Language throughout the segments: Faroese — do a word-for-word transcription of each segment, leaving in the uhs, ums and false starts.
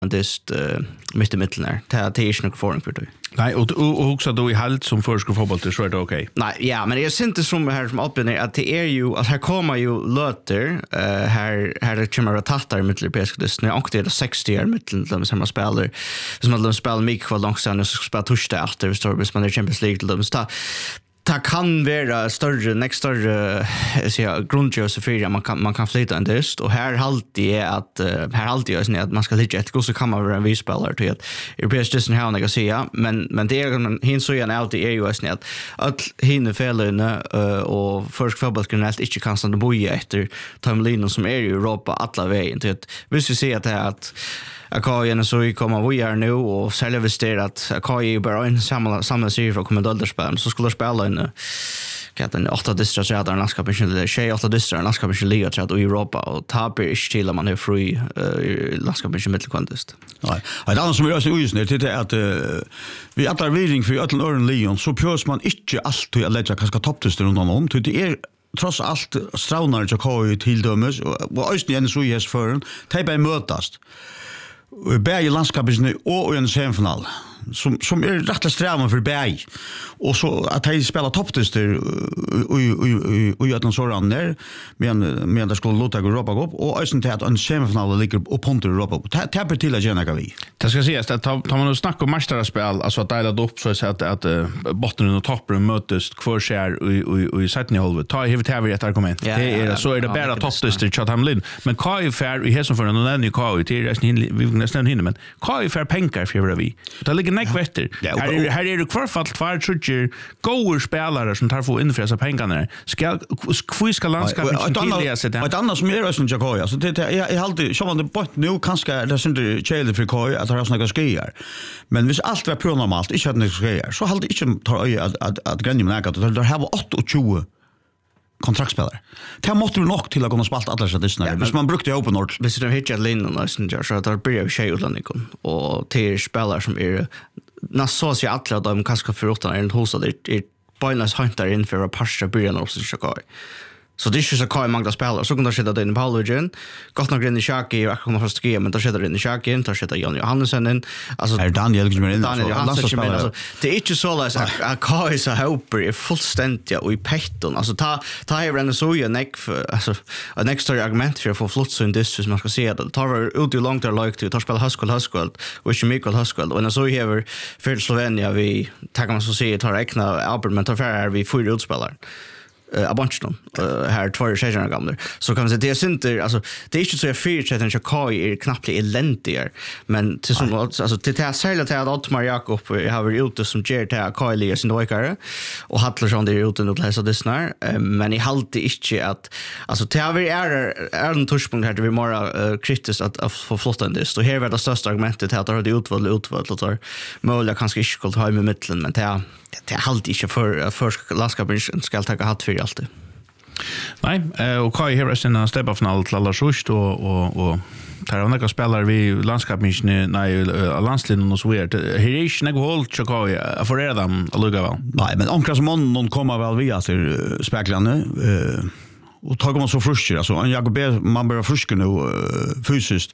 just uh, mitt i mitten där. Det är inte någon förhållning för det. Nej, och, och, och också då i halt som förskor fotboll till så är det okej. Okay. Nej, ja, men jag syns som här som uppbindning att det är ju att här kommer ju löter uh, här här kommer att tattar i mitteleuropeiska listan och det är sextio år mitten de som spelar som att de spelar mycket för långsamt och så spelar torsdag efter vi står med Champions League till dem så det kan vara större next större så jag grundjosefia man kan man kan flytta en dist och här alltid är att här alltid är att man ska ligga ett så kan man vara en visspelare till att europeisk distan här jag säga men men det är hin så gärna alltid är ju att att hinna felene och först fotboll generellt inte kan stanna boja efter timeline som är i Europa alla vägen till att vi ska se att det är att Akajen så vi kommer vi är nu och själva visste att Akaje bara en samma samma serie för kommer dollarspel så skulle spela en kat en åtta distrikt där landskapet eller tjej åtta distrikt landskapet liga tror i Europa och tapar inte till man är fri landskapet medelkontest. Nej, det andra som är så ojusnigt det är att vi alla reading för alla Örn Leon så pjörs man inte alltid att lägga kanske topptester runt om till det är trots allt straunar jag kör till dömes och östen igen så ges förn täppa mötast. Bäge landskapet och en semifinal som som är rätt strävan för Berg och så att han spelar topptester och och och att han så ran där men men där skulle låta Europa gå upp och östen till att en semifinal ligger upp på Europa täpper till att gärna vi. Det ska sägas att tar man och snackar om mästarspel alltså att dela upp så att att botten och toppen mötes kvar skär och och i sätten i halvet ta hur det här ett argument. Det är så är det bara topptester i Chatham men Kai Fair i häsen för en annan ny Kai till vi nästan hinner men Kai Fair pengar för vi. Det ligger näck vetter. Här här är det kvarfall två trutcher goer spelare som tar få in för dessa pengarna. Ska kvui ska landskapet till sig där. Ett annat som är östen Jakoja så det jag har alltid så var det på nu kanske det synd Chile för Kai att ha såna skier. Men hvis allt var på normalt inte hade några skier så hade inte tar öje att att att gränja med att det här var tjugoåtta kontraktspelare. Det måste du nog till att kunna spalta alla sådana där. Hvis man brukte open ord. Hvis de hittar linan och sen gör så att det blir tjej utlandikon och till spelare som är nästan så att alla de kanske för åtta är hos det är beinleis huntar in för att passa början av sin Chicago. Så det är ju så Kai Magda spelar så kan det sitta in i Paulugen. Gott nog in i Shaki och kommer först ske men då sitter in i Shaki och sitter Jan Johansen in. Alltså är Daniel kommer in Daniel Johansen kommer alltså det är inte så läs att Kai så hopper är fullständigt och i petton. Alltså ta ta i rena så ju neck för alltså en extra argument för att få flott så in det som man ska se det. Tar ut hur långt det like till att spela Huskell Huskell och inte Mikael Huskell och när så över för Slovenia vi tar man så se tar räkna Albert men tar för vi får utspelare. a bunch of them här två tjejer gamla så kan man säga det är synter alltså det är inte så jag fyra tjejer som Kai är knappt eländiga men till som alltså till det sälja till att Otmar Jakob har varit ute som ger till Kai sin doikare och Hattlarsson det är ute nu läsa det snar men i halt inte att alltså det har vi är är en touchpunkt här det vi mer kritiskt att få flotta det så här var det största argumentet att det har det utvald utvald och tar möjliga kanske inte skulle ha med mitten men det det är halt inte för för landskapet ska ta hatt för allt. Nej, och Kai här sen en steppa final till alla sjust och och och tar några spelare vi landskapsmissionen nej landslinjen och så vidare. Här är inte något håll så Kai för er dem att lugga väl. Nej, men omkring som någon kommer väl via till speklande eh och tar man så frustrerad alltså en Jakob man börjar fruska nu uh, fysiskt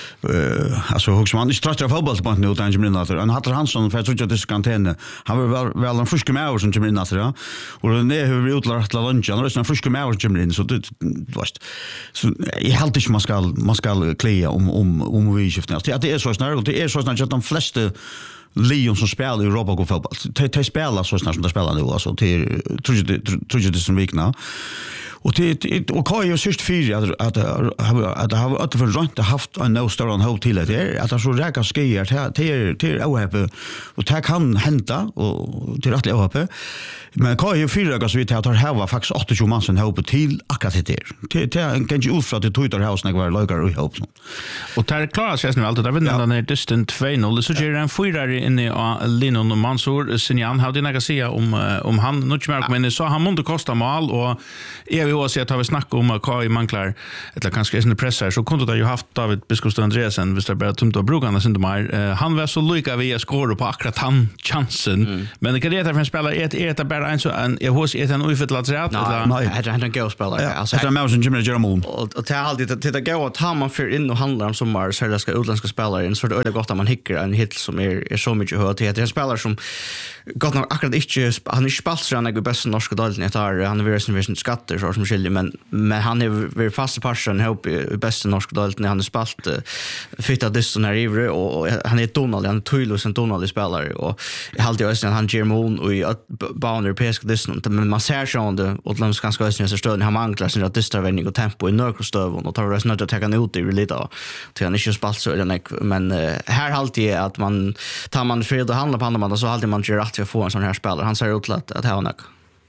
uh, alltså hur man inte tröttar fotboll på nu utan Jimmy Natter han hade Hansson för att jag det kan tända han var väl väl en fruska med som Jimmy Natter ja och det är hur vi utlar till lunch och det är en fruska med Jimmy så det varst så i helt inte man ska man ska klia om om om vi skiftar det är så snart och det är så snart att de flesta Leon som spelar i Europa går fotboll de de spelar så snart som de spelar nu alltså till tror jag tror jag det som vikna och det och Kai är sist fyra att att att det har att för runt haft en no star on hold till det att det så räka skier till till ohappy och det kan hända och till rätt ohappy men Kai är fyra så vi tar här var faktiskt åttio man som hopp till akkurat det till till kan ju ut för att det Twitter house när var lagar i hopp och där klarar sig nu allt där vinner den är distant två noll så ger en fyra in i Linon och Mansour Sinjan hade några säga om om han något mer men så han måste kosta mal och är oavsett har vi snackat om att K I manglar eller kanske är pressar så kunde det ju haft David Biskostan Andreasen visst det bara tumt och brukarna sen mer han var så lika vi skårar på akkurat han chansen mm. men det kan det för en spelare är är det bara en så en jag hos är en oförtlat rätt eller nej det är en go spelare alltså det är mer som Jimmy Jermon och och det är alltid det det går att ha man för in och handlar om sommar så det ska utländska spelare in så det är gott att man hickar en hit som är är så mycket hört det är en spelare som gott nog akkurat inte han är spalt så han är bäst norska dalen det är han är version skatter så som skiljer men men han är very fast person help i bästa norska dalen han är spalt fitta det så när ivre och han är Donald han Tuilus en Donald spelare och jag hade ju också han Jermon och i banor pesk det men man ser så det och de ganska ösnen så stöd han manglar sin att distavning och tempo i nörkostöv och tar resten att ta kan ut i lite till han inte spalt så den men här alltid är att man tar man för det handlar på andra man så alltid man gör rätt för att få en sån här spelare han ser ut att att ha något.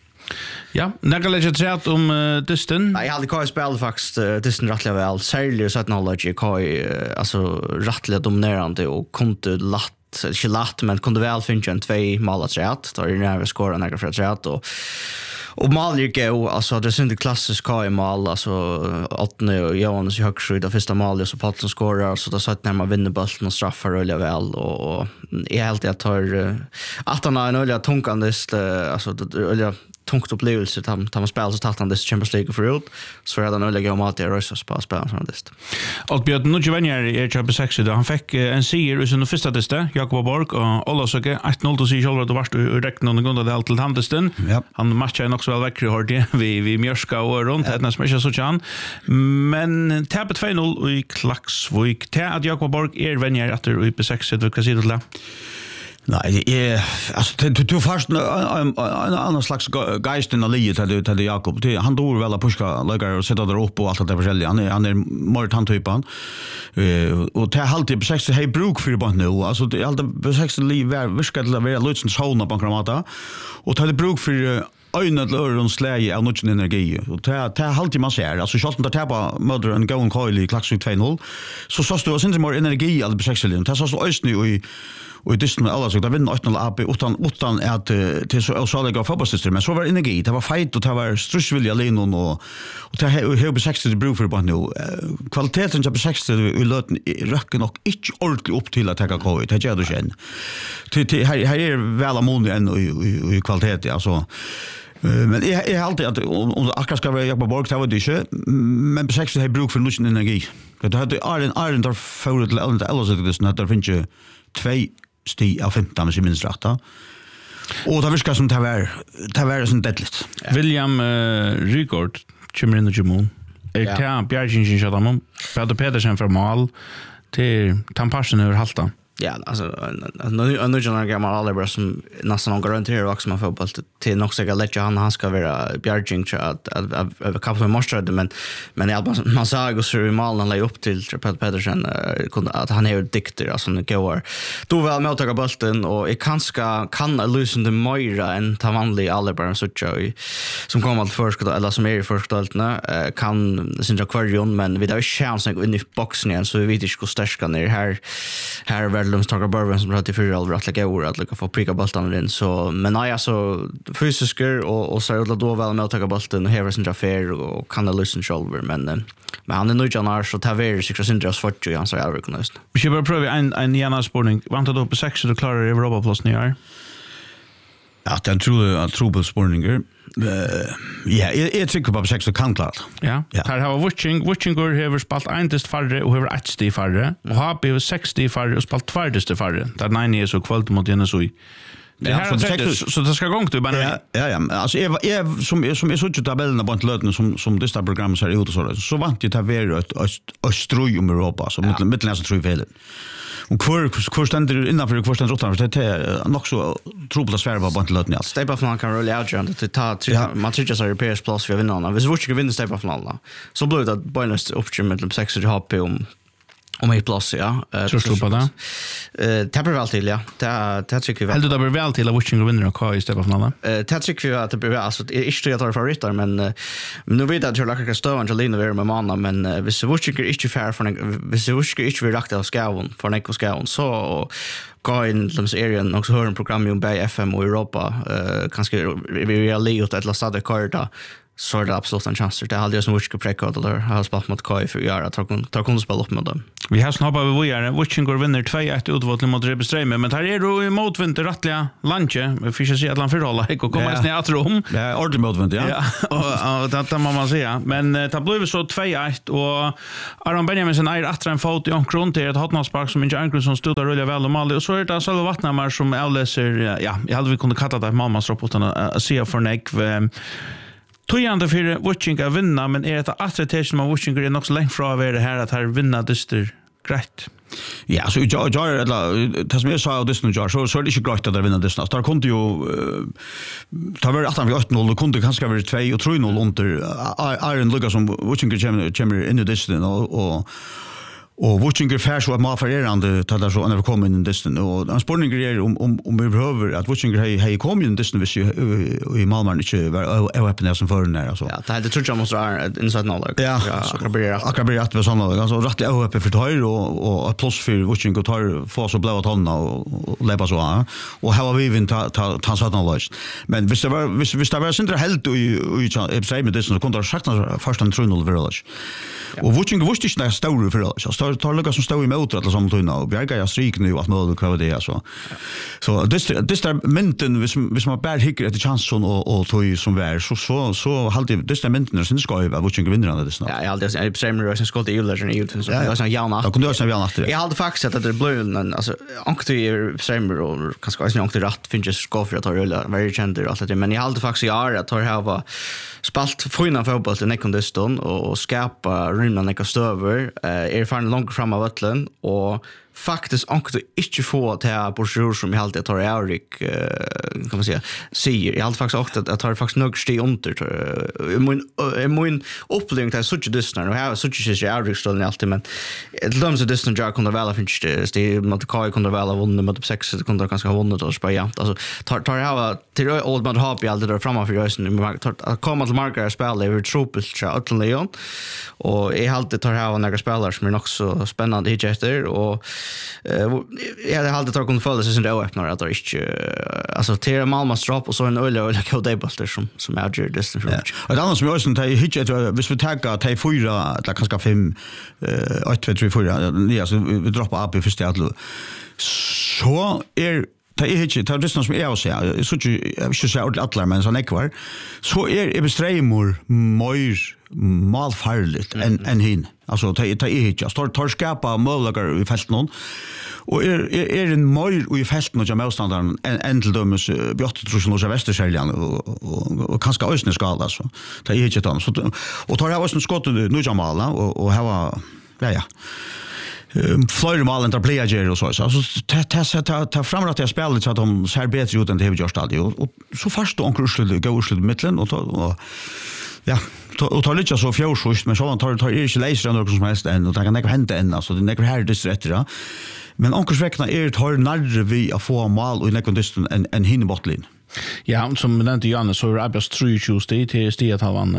Ja, när lägger chat om uh, Dustin. Nej, jag hade K I spel faktiskt uh, Dustin rättliga väl. Särskilt så att knowledge K I uh, alltså rättliga dominerande och kunde latt inte latt men kunde väl finna en två mål att rätt. Då är det när vi skorar några för att rätt och och mål gick ju alltså det är inte klassiskt K I mål alltså åttne och Jonas i högskjut det första målet så Patton skorar så då satt när man vinner bollen och straffar öliga väl och, och är helt jag tar uh, att han har en öliga tunkandes uh, alltså öliga tungt upplevelse att han man spelar så tatt han det Champions League förut så är det en öliga mat i rösas på spela sån dist. Och Björn nu Junior i Champions League han fick en seger i sin första testa Jakob Borg och alla så att ett noll till sig själva då var det direkt någon gång det helt till handesten. Han matchade också väl väck hörde vi vi Mjörska och runt det nästan så så men tappet två noll i Klaxvik till att Jakob Borg är vänner efter i P sex det kan se det där. Nej, det alltså det du först en annan slags geist i livet hade hade Jakob. Han dår väl att puska lägger och sätta där upp och allt det där han är han är mer tantypen. Eh och det har alltid på sex hej bruk för bara nu. Alltså det alltid på sex liv är viskar det vara lutsen såna på kramata. Och det bruk för öjna till öron släge av någon energi. Och det det har alltid man ser. Alltså shot där tappa mother and go and coil i Klaxvik två noll. Så så står det inte mer energi all på sex linjen. Det så så ösny och i och det är alla så där vinner åtta noll A P utan utan att till så så det går fotbollssystem men så var energi det var fight och det var stressvilja linon och och det har på sex det bruk för bara nu kvaliteten på sex i löten räcker nog inte ordentligt upp till att ta K I det gör det sen till här här är väl amon än i kvalitet alltså men jag är alltid att om akkurat ska vara Jakob Borg så var det inte men på sex det har bruk för lusten energi det hade är en är inte för det eller så det är det finns ju två sti av femton som minst rätt. Och det viskar som det var det var sånt deadligt. Ja. William uh, Rykort kommer in i Jimon. Är det han Bjärgingen så där Peter Pedersen för mål till Tampassen över halta. Ja, alltså nu nu när gammal Oliver som nästan någon garanterar också man fotboll till nog säkert lägga han han ska vara Bjärging att att kapten med Marstrad men men jag man sa ju så i målen lägga upp till Peter Pedersen kunde att han är dikter alltså det går då väl med att ta bollen och jag kanske kan lösa det Moira en ta vanlig Oliver så tjoj som kommer att första eller som är i första delna kan synda kvarjon men vi har chans att gå in i boxen igen så vi vet inte hur starka ner här här de starka bourbon som hade för all rätt lägga ord att lycka få pricka bollen in så men nej alltså fysiska och och så är det då väl med att ta bollen och här sin affär och kan det lösa shoulder men men han är nu John Arsh och tar väl sig så inte så fort ju han så är rekognist. Vi ska bara pröva en en Jana sporting vänta då på sex så klarar det Europa plus ni är. Ja, det tror jag tror på sportinger. Ja, jag tycker på sex så kan klart. Ja. Här har watching watching går över spalt eintest farre och över ett sti farre och har på sextio farre och spalt tvårdeste farre. Där nio är så kvalt mot den så i. Det här är sex så det ska gång du bara. Ja, ja, ja. Alltså är är som som är så tjocka tabellerna på löten som som det där programmet så ut och så så vant ju ta vara ett östroj om Europa så mot mittelländska tror jag. Och kvar kvar ständer innanför kvar ständer åtta för det är nog så trubbla svär på bantlöten ja. Step of kan rulla out ju att ta man tycker så repairs plus för vinna. Vi ska vinna step of alla. Så blir det bonus option med sex och H P om om ett plus ja. Så slår på det. Eh tappar väl till ja. Det det tycker vi. Helt det blir väl till att watching vinner och i step of alla. Eh det tycker vi att det blir alltså är inte jag tar för ryttare men nu vet jag att jag lägger stå Angelina över med manna men vi så watching är inte fair för vi så watching är inte vi rakt av skån för Nico skån så gå in till serien också hör en program om Bay F M och Europa eh kanske vi är liot ett lasade korta så är det absolut en chans. Det hade jag som Witchinger prekad eller har spelat mot K I för att göra. Tar kunde spela upp med dem. Vi har snabbt vi vidare. Witchinger vinner två ett utvalg mot Rebestreime. Men här är det ju motvind rättliga lanche. Vi får se att han förhåller. Jag kommer snart att rum. Det är ordentligt motvind, ja. Ja, och det må man säga. Men det blev så två ett och Aron Benjaminsen är att en fot i omkron till ett hotnaspark som inte Ankron som stod där rulla väl och Mali. Och så är det Salva Vattnamar som avläser, ja, jag hade vi kunde kalla det Malmansrapporten att se för Neck. Tojande för Witchinger vinna, men är det attraktion av Witchinger är nog så långt från det här att här vinna dyster grejt. Ja, så jag jag eller det som jag sa det nu jag så så är det inte grejt att det vinna dyster. Där kunde ju ta var att han vi åtta noll och kunde kanske vara två och tre noll under Iron Lucas som Witchinger kommer kommer in i dyster och och Och Witchinger fär så att man förärande tar där så när vi kommer in i dysten och en spårning är om om om vi behöver att Witchinger har har kommit in i dysten vis i Malmö inte var öppna som för när alltså. Ja, det hade tror jag måste vara inside knowledge. Ja, jag blir rätt. Jag blir rätt med såna alltså rätt öppet för tar och och plus för Witchinger tar få så blåa tonna och läppa så och här har vi vin ta ta ta såna knowledge. Men visst det var visst visst det var syndra helt och i i säg med dysten så kunde sagt först en tre noll village. Och Witchinger visste inte stor för oss. Så tar lucka som står i motor eller som tunna och Bjärga jag stryk nu att mål kvar det så. Så det det där minten vis vis man bär hickar efter chansen och och tog som vär så så så halde det där minten sen ska ju vara Witchinger vinner det snart. Ja, jag hade jag Samuel Rose skulle till Ullen i Ullen så jag sa ja. Då kunde jag säga ja. Jag hade faktiskt att det blev en alltså ankte Samuel och kanske inte ankte rätt finns ju ska för att ta rulla very gender allt det men jag hade faktiskt ja att ha var spalt fina fotboll till nekondiston och skapa rymna neka stöver är fan långt fram av vattlen och faktiskt ankte inte få till Borsjur som jag alltid tar Erik kan man säga säger jag alltid faktiskt också att tar faktiskt nog steg under min min upplevelse till så dystnar och här så tjus jag Erik stod alltid men det lömmer det dystnar jag kunde väl finns det det mot Kai kunde väl ha vunnit mot sex kunde ganska ha vunnit och spela jämnt alltså tar tar jag till old man happy alltid där framme för rösten att komma till markare spel över truppelt chat Leon och jag alltid tar här några spelare som är också spännande hit efter och Uh, jag hade alltid tagit kontroll så sen det öppnar att det inte alltså till Malmös drop och så en öl eller kodebulter som som är ju distance från. Och annars som jag sen tar hit att hvis vi tar ta fyra eller kanske fem eh ett två tre fyra nej alltså vi droppar upp i första att så är det är inte det distance som är så jag så jag vill säga att alla men så nekvar så är det bestreimor mer malfarligt än än hin. Alltså ta ta är inte står tar skapa möjligheter i fältet någon och är är en mer i fältet någon motståndaren en till dömes björttrus och så västersäljan och och kanske ösnen skala alltså. Ta är inte då så och tar jag ösnen skott nu jamala och och här var ja ja flöjde malen där player och så så ta ta ta ta fram att jag spelar så att de ser bättre ut än det har gjort alltid och så först då onkel skulle gå ut i mitten och och ja, och tar lite så fjärsjust men så han tar tar inte läser något som helst än och det kan inte hända än alltså det är här det rätt då. Men onkels räknar är tar närre vi att få mål och nekondisten en en hinbotlin. Ja, som nämnde Janne så är Abbas tre just det till sted att han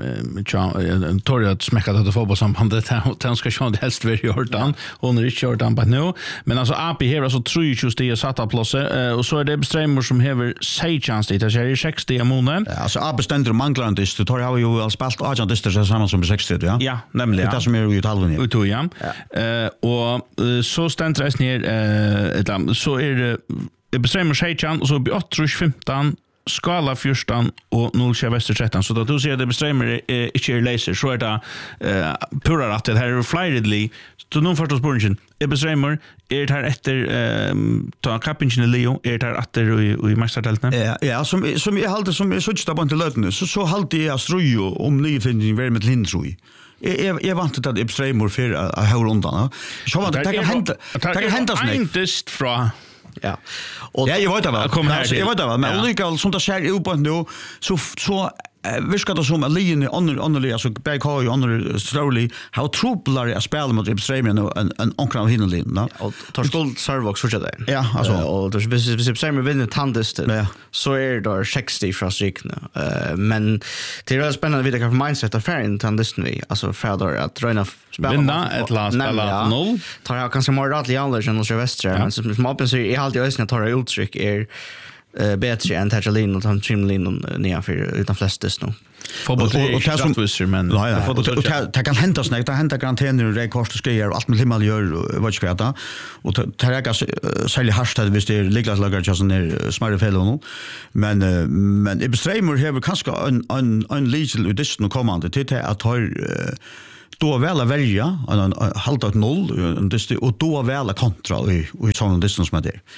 en torg att smäcka det fotbollssambandet han ska ju inte helst vara Jordan hon är inte Jordan but no men alltså A P här alltså tre just det satta platser och så är det bestreimor som häver sig chans det är sextio månader. Ja, alltså A beständer manglar inte det tar jag ju all spalt och agent det är samma som sextio ja. Ja, nämligen. Det som är ju talven ju. Uto ja. Eh och så ständer det ner eh så är det Det bestämmer sig chan och så blir åtta femton skala fjorton och noll väster tretton så då du ser det bestämmer eh, inte är laser så är det eh, pura att det här är flightedly så nu förstås spåringen det bestämmer är det här efter eh, ta kapingen Leo är det här efter i i mästardelten. Ja ja som som jag håller som så just på inte lötne så så håller jag strujo om ni finner väl med lindroj. Jag jag vant att det bestämmer för att hålla undan. Så vad det kan hända. Det kan hända snart. Inte från ja. Och ja, jag vet det väl. Kom här. Jag vet det väl. Men Ulrika som det ser ut på nu så så viskar det som att linjen under underliga så back har ju under slowly how trouble är spel mot Ipsremian en en onkran hinnerlin va och tar skuld servox för det. Ja, alltså och då hvis hvis Ipsremian vinner tandisten så är det sextio från strikna. Eh men det är spännande vilka kan mindset affären tandisten vi alltså för att röna spela vinna ett last spela noll tar jag kanske mer rätt i alla än hos Västra men som som öppen så är alltid ösnen tar uttryck är uh, bättre än Tachalin och han Trimlin nedanför utan flestes nu. Fotboll är inte rättvisar, men nej, nej. Och det kan hända snägt, det händer garanterat och rekord och skriver och allt med himmel gör vad ska jag och det räcker sälja hashtag visst det ligger lagar just ner smarte fel och men men i bestreamer har vi kanske en en en legal edition kommande till att ha då väl att välja en halvt noll och då väl kontra i i sån distance med det.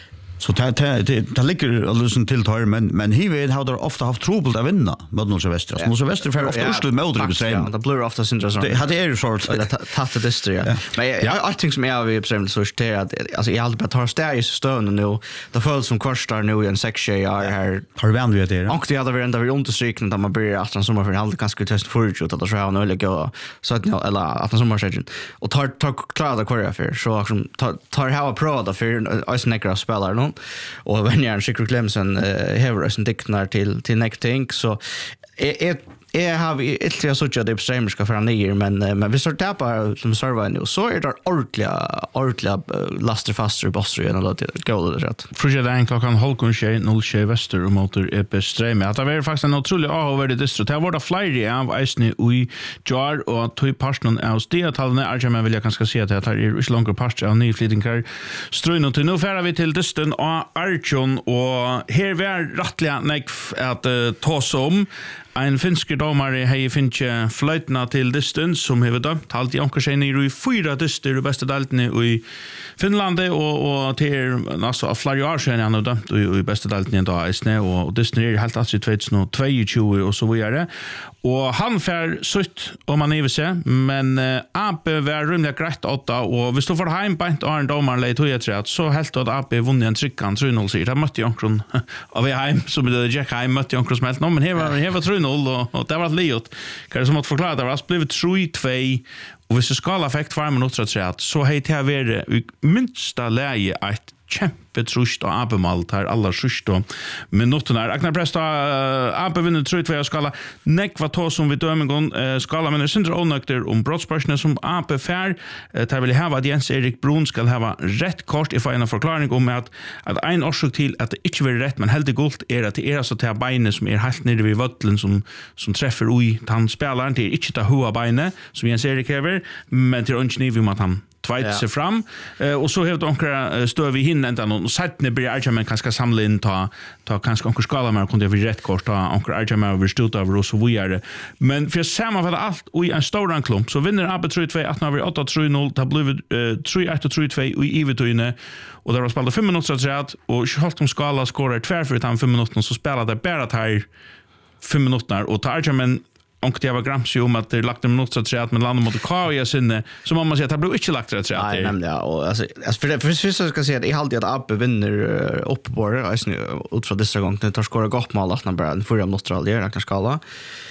Så det det det, det ligger alltså till tar men men he vet how they're ofta haft trouble att vinna mot Norge Väster. Norge Väster för ofta urslut med det bestämmer. Det blir ofta syndras. Det hade är sort tatt det distrikt. Men jag jag tänker som jag vi bestämmer så är att alltså jag alltid bara tar steg i stön nu. Det föll som kostar nu i en sex år här. Har vänt vi det. Och det hade vi ändå vi understrykna där man börjar att sommar för allt ganska test för ut att så här nu gå så att eller att sommar sedan och tar tar klara det kvar för så som tar ha pro där för Icenecker spelar nu. Och Vänjärn Sigurd Clemsen har en diktnar till till Necting så är Jag har inte jag såg att det bestämmer ska för ner men men vi står där på som server nu så är det ordentliga ordentliga laster faster bossar igen och det går det rätt. Fröja den klockan halv sju noll sju väster och motor är på stream. Att det var faktiskt en otrolig över det distrikt. Det var det flyger av Isne i Jar och två personer av stetallen är jag vill jag kanske se att det här är så långt past av ny flyttingar. Strön och nu färdar vi till Dysten och Archon och här var rättliga neck att ta som en finsk domare hej finche flöjtna till distans som har dömt allt i onkel sig i fyra dyster i bästa delten i Finland och och till alltså flera sen han har dömt i bästa delten då är snö och dyster är helt alltså tjugotvå och så vidare och han fär sutt om man över sig men uh, A P var rymligt grejt åtta och vi står för hem på en annan domare lite hur jag tror att så helt att A P vunnit en tryckan tre noll så det mötte onkel av hem som det Jack hem mötte onkel smält men här var här var tre noll och och det var liot. Kan det som att förklara det var blivit tre två och hvis det skala effekt två minuter att säga så hej det var minsta läge ett kjempe trust og abemalt her alla sjukt og minutter her. Agnar Presta uh, abe vinner tre två skala. Nek var to som vi dømengon uh, skala men er syndra onøkter om brottspersene som abe fær. Uh, der vil jeg hava at Jens Erik Brun skal hava rett kort i en forklaring om at at ein årsøk til at det ikke vil rett men helt gult er at det er altså til beinet som er helt nede ved vøtlen som, som treffer ui han spelaren til ikke ta hoa beinet som Jens Erik hever men til ønske niv om at han tveit ja. Sig fram uh, och så helt onkra uh, stör vi hin ända och sättne blir Arjaman kanske samla in ta ta kanske onkel skala mer kunde vi rätt kort ta onkel Arjaman över stort över och så vidare men för samma för allt och i en stor klump så vinner A B tre två att när vi åtta tre noll ta blev tre ett tre två i Ivetyne och där var spelat fem minuter så att och halt om skala skorar tvär för att fem minuter så spelade bara här fem minuter och Arjaman och det var gramsi om att det lagt en minut så att säga att man landar mot K i sinne så man måste säga att det blir inte lagt rätt att nej nämligen ja och alltså för det för så ska säga att i halvtid att Abbe vinner upp på det alltså ut från dessa gång det tar skora gott mål att man bara en förra nostralier räknar skala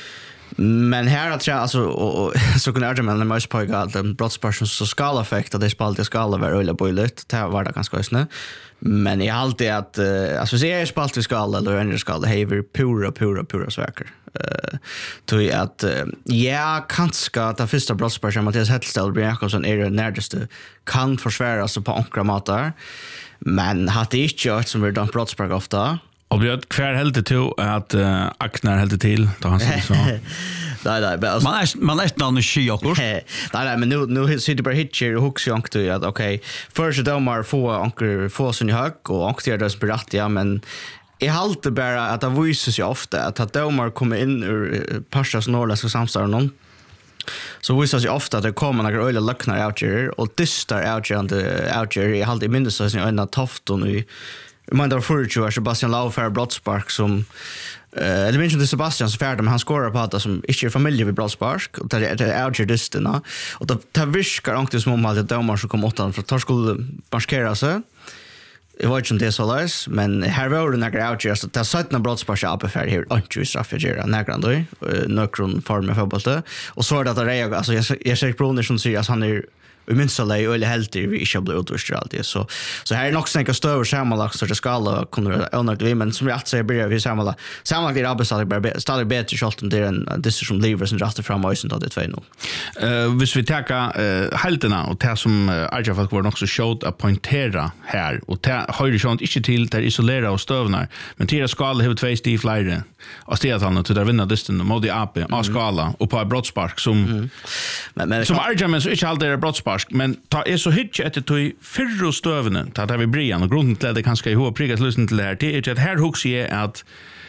men här att jag alltså och, så kunde jag men mest på att den brottsperson så skala effekt att det spalt det skala var öle boilet det var det ganska snö men i allt det att uh, alltså ser jag spalt det skala eller ändra skala haver pura pura pura saker eh tror att uh, ja kanske att det första brottsperson Mattias Hettelstad blir Jakobsson är det närmaste kan försvara sig på ankra matar men har det inte gjort som vi dom brottsperson ofta. Och vi har kvar helt till att uh, Aknar helt till då han så. Nej nej men man är man är någon sky också. Nej nej men nu nu sitter bara hitcher och hooks jag till att okej först då mar få anker få sin hög och anker det spirat ja men jag håller bara att det visar sig ofta att domar kommer in ur Parsas norrländska samstånd någon så visar sig ofta att det kommer några öliga lucknar out here och dystar out here and out here jag håller minst så en av tofton i man där förut ju Sebastian Laufer brottspark som eh eller minns det Sebastian så färd men han skorar på att som inte är familj vid brottspark och det är out here dystarna och det tar viskar anktigt som om att domar som kom åt för att skulle markera sig. Jag vet inte om det är så läs, men här var det några outgörs att det har sett några brottsparsa uppe för här och inte straffgöra några ändå, några form av fotboll. Och så är det att det är, alltså jag ser Brunner som säger att han är i minsta lei eller helt vi inte blir utvärst alltid så så här är nog snäcka större sammanlagt så det skala kunde onat vi men som jag säger börjar vi sammanlagt sammanlagt är arbetsdagen bara stadigt bättre shot än det en det som lever som rätt fram och sånt det två noll. Eh vis vi tar eh helterna och det som Arja folk var också showed a pointera här och det har ju sånt inte till där isolera och stövnar men till skala har två stiv flyer och det att han till där vinna distan mot de A P av skala och på brottspark som mm. men, men som Arja men så inte allt är brottspark men ta är så hitch att det i fyrro stövnen ta där vi brian och grunden till det kanske i hur prigat lyssna till det här det är att här hooks är att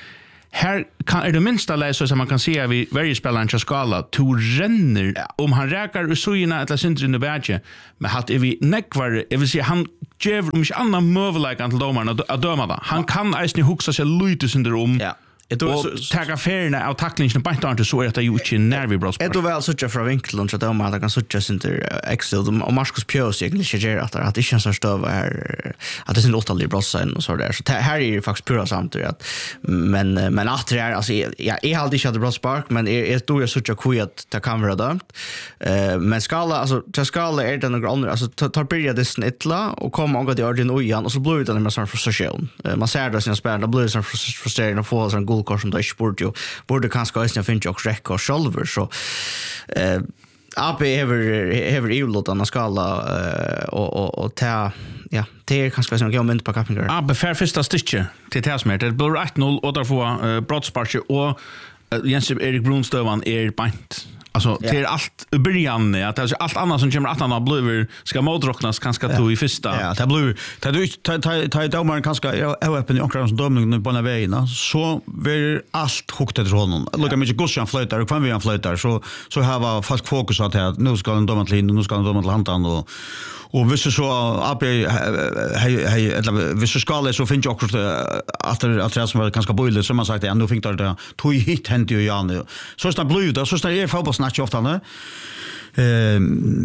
här kan är det minsta läsa som man kan se vi varje spelaren ska skala to renner ja. Om han räkar och så ina att läsa in i badge men hat är vi neckvar jag vill säga han ger om inte annan möjlighet till domarna att döma det han kan äsni huxa sig lite syndrom ja. Det var tagga färna av tacklingen på inte så att det gjort i nervbrott. Det var väl såch från vinkeln så att de hade kan såcha inte Excel och Marcus Pios egentligen ger att att det känns så stöv här att det är inte åtta brottsaren och så där så här är det faktiskt pura samt att men men att det är alltså jag är alltid inte brottspark men är då jag såcha kul att det kan vara dömt. Eh men skala alltså det skala är det några andra alltså tar börja det snittla och kommer och det ordin ojan och så blir det en sån frustration. Man ser det sen spelar det blir så frustrerande och får sån kort som det inte borde ju borde kanske också finna och räcka och själver så eh A P ever ever evlot på skala och och och ta ja det är kanske så mycket på kappingar. A P för första stitche till Tasmer det blir ett noll och därför brottspark och Jens Erik Brunstøvan är pint. Alltså det är allt början att det är allt annat som kommer att han har blivit ska modrocknas kanske to i första. Ja, det blir det du ta ta domaren kanske är öppen i omkring domningen på den vägen så blir allt hukt efter honom. Lukar mycket gossian flötar och vi han flötar så så här var fast fokus att nu ska den domaren till nu ska den domaren till handan och och visst så A P hej hej eller visst ska det så finns ju också att att det som var ganska bojligt som man sagt ja nu fick det tog hit hänt ju ja nu så står blue där så står det fotboll snatch ofta nu eh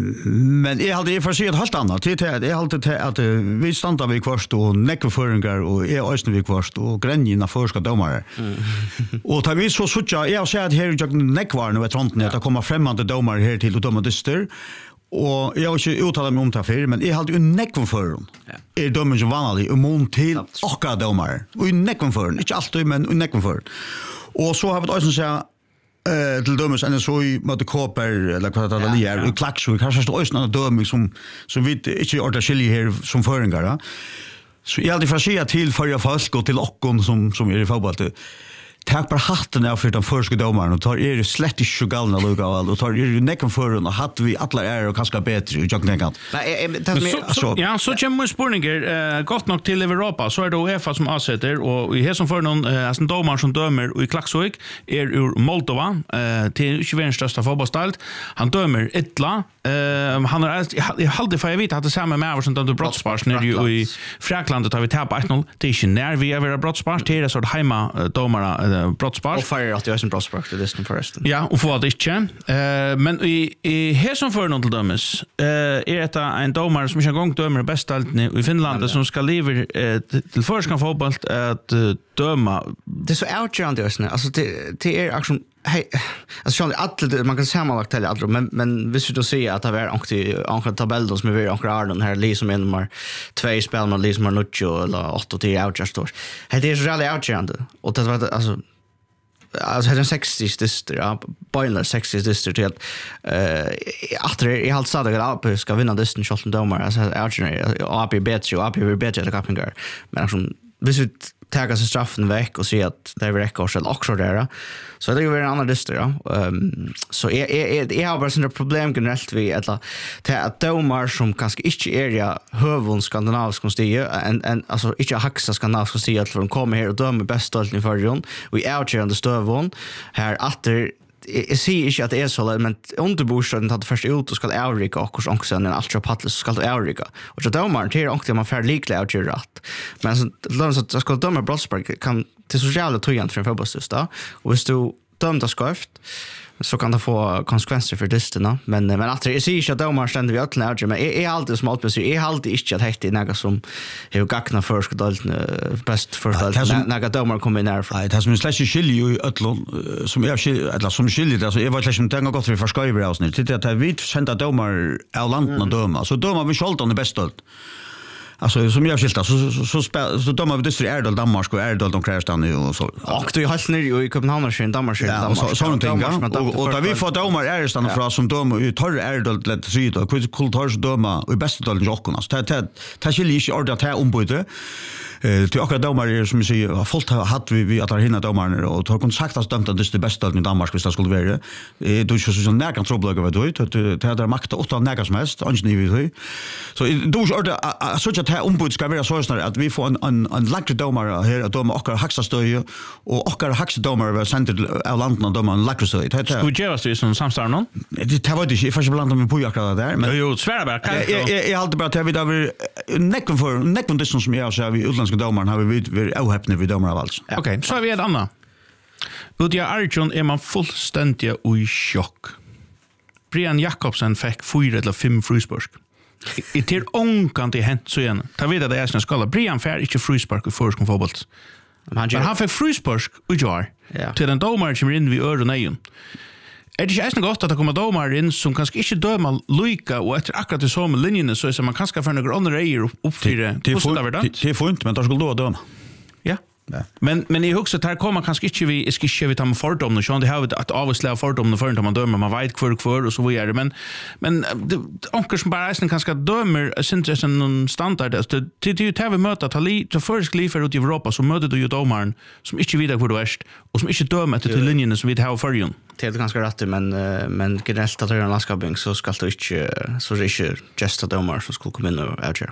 men jag hade ju för sig ett helt annat till det är alltid att vi stannar vi kvarst och neckföringar och är ösn vi kvarst och gränjina förska domare och tar vi så så jag säger att här jag neckvar nu vet inte att det kommer främmande domare här till och domarister. Och jag har inte uttalat mig om det här men jag hade ju neckon för dem. Är dömen som vanligt och mån till och domare. Och neckon för dem, inte alltid men neckon för. Och så har vi också säga eh till dömen sen så i mot Koper eller vad det där är och klack så kanske står också någon döming som som vi inte orda skilja här som föringar. Så jag hade försökt till för jag fast gå till ockon som som är i fotboll. Tack bara hatten av för den första domaren och tar er slett i galna lugga och tar er necken för och hade vi alla är och kanske bättre och jag tänker. Nej, det så ja, så kommer spårningar gott nog till Europa så är det UEFA som avsätter och i här som för någon alltså domare som dömer och i Klaxvik är ur Moldova till tjugofyra största fotbollsstalt. Han dömer ettla han har jag hade för jag vet att det samma med som dömde brottspark när ju i Fraklandet har vi tappat ett noll till när vi är brottspark till så hemma domare brottspark. Och fire att jag är en brottspark till Disney förresten. Ja, och för det inte. Eh men i i här som för någon till dömes eh är det en domare som en gång dömer bästa i Finland som ska leva till förskan fotboll att döma. Det är så outjound just nu. Alltså det det är action hej alltså alla man kan säga man till alla men men visst du säger att det är ankti ankra tabell som är ankra Arden här liksom en mar två spel med liksom Nuccio eller åtta till outjust. Det är så really outjound och det var alltså alltså hade en sextio dister ja boiler sextio dister till att eh efter jag har sagt att A ska vinna disten shot domar alltså outjound A P bättre och A P blir bättre att kappingar men alltså visst taga sig straffen veck och se att det är räcker själv också där. Så det är ju en annan dyster ja. Um, så är är är har bara såna problem generellt vi eller till att domar som kanske inte är ja hövon skandinavisk stige en en alltså inte haxa skandinavisk stige att de kommer här och dömer bäst stolt i förjon. Vi är out here on the stövon här efter jag ser inte att det är så men underbostaden hade först ut och ska Eureka och kurs också en ultra paddle ska till Eureka och så då man till också man för likle out here rätt men så så ska döma Brottspark kan till sociala tryggheten för fotbollsstad och hvis du dömda skaft så kan det få konsekvenser för dysterna. Men men att jag säger inte att domaren ständer vid öppna avgör, men är alltid som alltid säger, är alltid inte att det är något som är gagna för skadalt bäst för skadalt när domaren kommer in här. Nej, det som är slash skiljer ju öllon som är skiljer eller som skiljer alltså jag var liksom tänka gott för förskriver avsnitt. Det att vi sända domar av landet och döma. Så domar vi skall det bäst allt. Alltså som jag skilta så så så så, så dömer vi det är Erdal Danmark och Erdal de krästar nu och så. Och du har ner ju i Köpenhamn och Danmark och Danmark. Så så någonting. Och där vi får domar är stan från som dömer ju tar Erdal lätt sida och hur kulturs döma och bästa delen jockorna. Så det det skiljer inte ordet här ombyte. Eh till akkurat domar är som vi säger har fullt hade vi vi att ha hinna domarna och har kontakt att dömta det bästa delen i Danmark visst det skulle vara. Eh då så så nära kan trubbel över då att det hade makt åtta nära som helst ingen ni vet. Så då så ordet så att här ombud ska vara så snart att vi får en en en läckre domare här att döma och högsta stöd och och högsta domare var sänt av landet och döma en läckre stöd. Det här. Skulle göra så som samstar någon? Det var det inte för blanda med på akkurat där men jo Sverige kan jag jag håller bara att vi där necken för necken det som jag så vi utländska domaren har vi vi ohäpna vi domare av alls. Okej, så har vi ett annat. Udia Arjun är man fullständigt i chock. Brian Jakobsen fick fyra eller fem frispark. I till ångkant i hänt så igen. Ta vid att det är sin skala. Brian fär inte frispark i förskon fotboll. Men han fick frispark och jar. Till den domaren kommer in vid öron nejon. Är det inte gott att det kommer domare in som kanske inte dömer lika och efter akkurat i samma linjerna så är man kanske för några andra grejer uppfyra. Det är får inte, men det skulle då döma. Ja. Ja. Men men i huset här kommer kanske inte vi ska inte vi ta med fördom och så det har att avslöja fördom för man dömer man vet kvar kvar och så vidare men men onkel som bara är kanske dömer syns det en standard det det det ju vi möta ta lite först liv ut i Europa så möter du ju domaren som inte vidare kvar du är och som inte dömer till linjen som vi har för ju. Det är ganska rätt men men generellt att det är en landskaping så ska det inte så det är inte just att domare som skulle komma in och avgöra.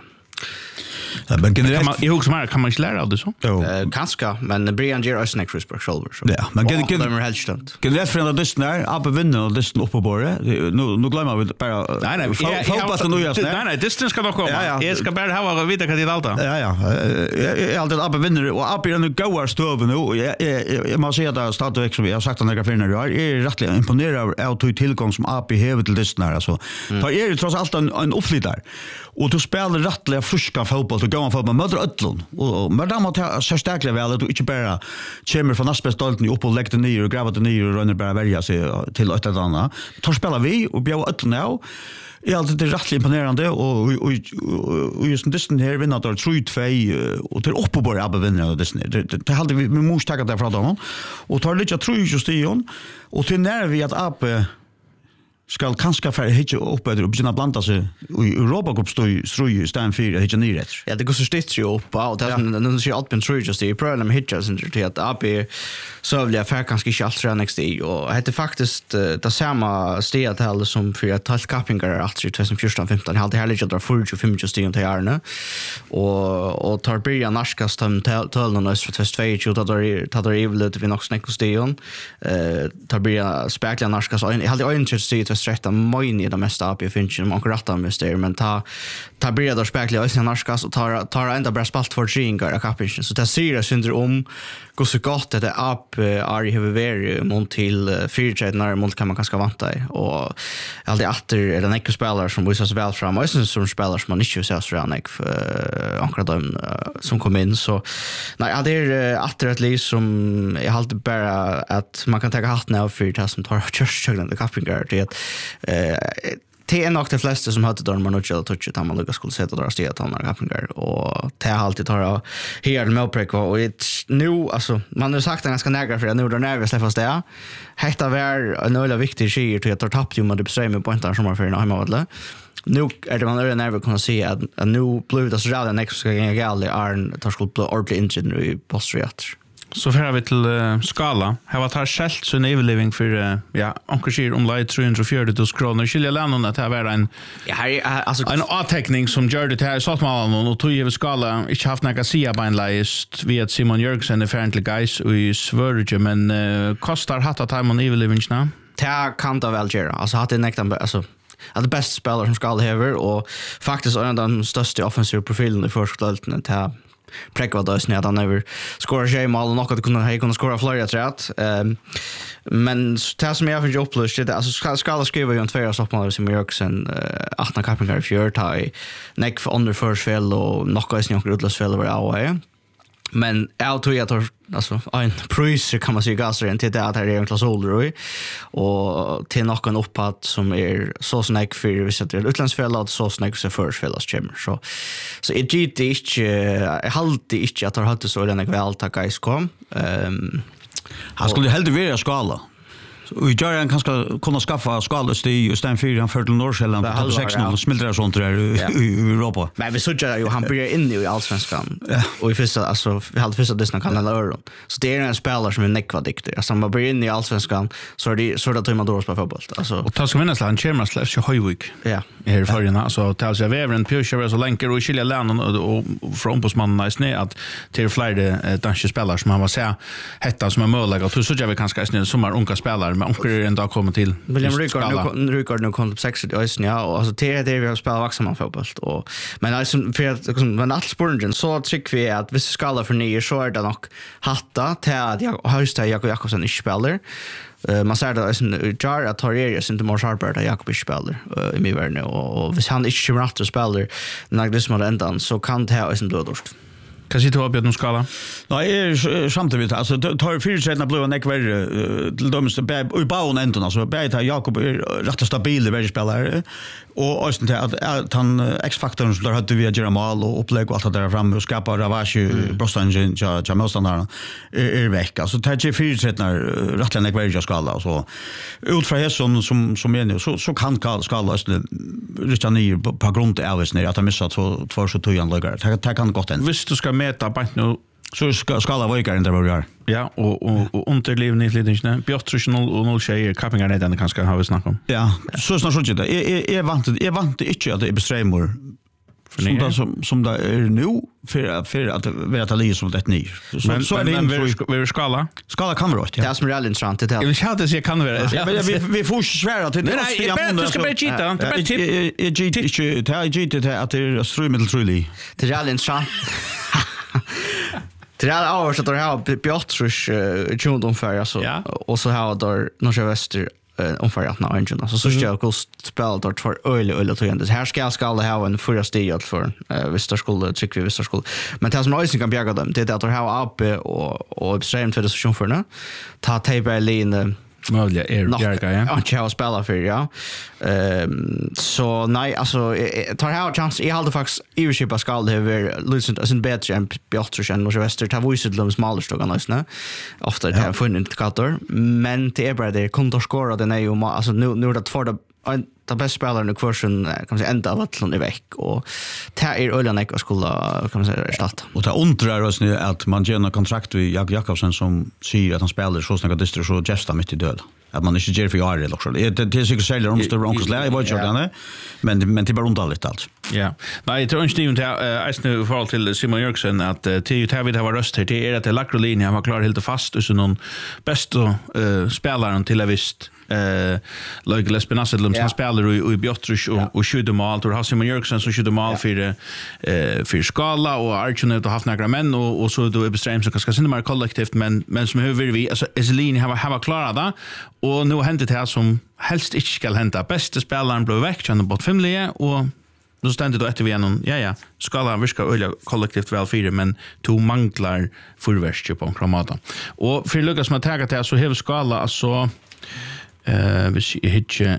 Ja, men generellt man i hus mer kan man inte lära av det så. Eh kanske men Brian ger oss next Frisburg shoulder så. Ja, men generellt generellt för den där när upp vinner och det uppe på det. Nu nu glömmer vi bara nej nej fotboll nu just nej nej distance ska då komma. Jag ska bara ha vita kan det allt. Ja ja. Jag alltid upp vinner och upp i den goar stöven nu. Jag man ser där startväg som vi har sagt att några finner jag är rätt imponerad av till tillgång som A P hävet till distance alltså. Tar är ju trots allt en en uppflytt där. Och du spelar rättliga friska fotboll och går man fotboll möter öllon och men då måste jag så starkare väl att du inte bara kommer från nästbästolten upp och lägger ner och gräver det ner och rönner bara välja sig till ett eller annat. Tar spelar vi och bjöd öllon nu. är alltid det rätt imponerande och och och just den här vinner då tre två och till uppe på Abbe vinner det det det hade vi med måste ta det från dem och tar lite tror just det och till när vi att Abbe skal kanskje for hitje opp etter og begynne å blanda seg i Europacup strøy i stedet for hitje nyret. Ja, det går så stitt jo opp, og det er noen som sier alt med strøy just det, i prøvene med hitje til at A B søvlig affær kanskje ikke alt fra nekst i, og det er faktisk det samme stedet til som for at talt kappingar er alt i tjugo fjorton femton, jeg hadde heller ikke at det var fyrtio femtio stigen til hjerne, og, og tar byrja narskast til tølene nøys fra tjugo tjugotvå, tar det ivelut vi nok snekko stigen, tar byrja spekla narskast, jeg hadde øyne stigen til sträcka mojni det mesta A P finns ju man rätta med det men ta ta börja då spekla i narskas och ta ta ända bara spalt för tringar kapischen så det ser det syndrom om hur så gott det är upp är ju very mont till fyra när mont kan man kanske vanta i och alltid åter är det en spelare som visar sig väl fram och som spelare som man inte ser så rätt för ankra dem som kom in så nej det är åter ett liv som jag alltid bara att man kan ta hatten av för det som tar körskölen det kappingar det eh det är nog de flesta som hade dormar och chill touch att man lugga skulle sätta där sted att han har kappingar och det har alltid tar här med break och nu alltså man har sagt att ganska nära för nu då när vi släppas det hetta var en öle viktig skier till att ta tapp ju med det bestämmer pointar som var för en hemmavalde nu är det man är när vi kan se att nu blev det så jävla next ska gå galet är tar skulle bli ordentligt injury i postriat. Så får vi till uh, skala. Här var tar skällt så en överleving för uh, ja, engagerar om light tre hundra fyrtio tusen kronor. Skilja lännen att det var en ja, här alltså en avteckning som gör det här så att man och tog över skala inte haft några sia beinleist vi att Simon Jörgensen är färdig guys i Sverige men uh, kostar hatta time on överleving nu. Det kan det väl göra. Alltså hade nektan alltså att bäst spelare som ska ha och faktiskt en av de största offensiva profilerna i första halvan till Prekva då snä att han över skora tjej mål och något att kunna ha kunna skora fler rätt. Ehm men det som jag för jobb plus det alltså ska ska skriva ju en två stoppmål som York sen åtta kapingar i fjärde tag neck för under first fel och något är snart utlös fel över away. Men jag tror att alltså en pris kan man säga gasar inte det att det är en klass ålder och till någon uppåt som är så snäck för vi sätter utlandsfälla och så snäck så först fällas chamber så så är det inte jag håller inte att det har så den väl ta guys kom ehm han skulle helt vara skala. Vi gör en kanske kunna skaffa skalast i just den fyran för till Norrsjälland på sex noll och smiltra sånt där i Europa. Men vi såg ju han börjar in i allsvenskan. Och vi första alltså vi hade första dessna kan öron. Så det är en spelare som är nekvadikter. Alltså man börjar in i allsvenskan så är det så att man då spelar fotboll. Alltså och ta ska vinna slan Champions slash Höjvik. Ja. Här förrän alltså tar sig vävren Pjuscher så länker och skilja lärnen och från på mannen snä att till fler danska spelare som han var så hetta som är möjliga och så jag vi kanske snä sommar unga spelare men onkel är ändå kommit till. William Ricard nu Ricard nu kom på sex i ösn ja och alltså det det vi har spelat vuxna fotboll och men alltså för att liksom när allt spurningen så tycker vi att vi ska alla för nio så är det nog hatta till att jag hösta Jakob Jakobsen inte spelar. Uh, man säger att en jar att tar är inte mer sharper där Jakob spelar uh, i min värld och och hvis han inte kommer att spela när det som ändan så kan det ha en dödorst. Kan sitta upp att nu skala? Nej, är samtidigt alltså tar fyrtredna blå neck värre till dömst i bauen ändan alltså bäta Jakob är rätt stabil väldigt spelare och alltså det att han X-faktorn så där hade vi göra mål och upplägg och allt det där fram och skapa ravage Boston ja ja motståndaren är veck alltså tar ju fyrtredna rätt neck värre skala så ut från hässon som som menar så så kan skala alltså riktigt ner på grund av det att han missat så två så två anläggare det kan gott än visst du ska meta bant nu så ska skala vojkar inte vad vi gör. Ja, och och och underlevnad i Lidingö. Björtrus noll och noll tjejer kapingar ner den kanske har vi snackat om. Ja, så snart så det. Är är vant är vant inte att det är besträmor. Som det som som det är nu för för att vara att li som det ny. Så så är det vi skala. Skala kan vara. Det är som är intressant det här. Jag vill ha det så kan vara. Ja, vi vi får svära till det. Nej, du ska bara chita. Det är chita. Är chita. Det är chita att det är strömmel truly. Det är intressant. Det är alla så att det har Björtrus tjugonde ungefär alltså och så har där Norra Väster ungefär att när engine så så ska jag gå spela där för öl öl till det här ska ska det ha en första steg för Väster skulle tycker vi Väster skulle men det som Noisen kan bjärga dem det är att det har uppe och och extremt för det så för nu ta tape line möjliga är Jerga ja. Och jag spelar för ja. Ehm så nej alltså tar här chans i hade faktiskt Evership skal det över lucent as in bättre än Björtrus än och Väster ta visat dem smalare stogar nästan. Ofta det har funnit katter men det är bara det kunde skora den är ju alltså nu nu det för det ta bäst spelaren i kursen kan man säga ända av att han är veck och ta er öllan ek skulle kan man säga starta. Och det undrar oss nu att man ger en kontrakt med Jakob Jakobsen som säger att han spelar så snäga distro så gesta mitt i död. Att man inte ger för år eller också. Det det är säkert säljer om stora onkels läge vad jag då men men det bara undalligt allt. Ja. Nej, jag tror inte inte att nu för till Simon Jörgensen att till att vi har röst här till är att det Lacroline han var klar helt fast och så någon bästa spelaren till visst eh Loic Lespenasselum som spelar i i Björtrus och och skjuter mål och har Simon Jörgensen som skjuter mål för eh för skala och Archon har haft några män och och så då är bestämt så kanske synda mer kollektivt men men som hur vi alltså Eselin har har klarat det och nu har hänt det här som helst inte ska hända bästa spelaren blev väck från bort femlige och nu ständer då efter vi igen ja ja skala vi ska öliga kollektivt väl fyra men to manglar förvärst på kramata och för Lucas med att ta så har skala alltså eh vi hitche